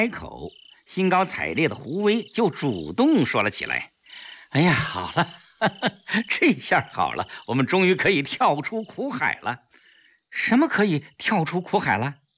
开口，兴高采烈的胡威就主动说了起来：“哎呀，好了，这下好了，我们终于可以跳出苦海了。”“什么可以跳出苦海了？”